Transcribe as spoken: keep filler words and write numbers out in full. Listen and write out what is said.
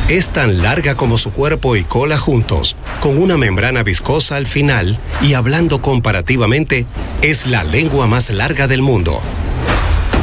Es tan larga como su cuerpo y cola juntos, con una membrana viscosa al final y hablando comparativamente, es la lengua más larga del mundo.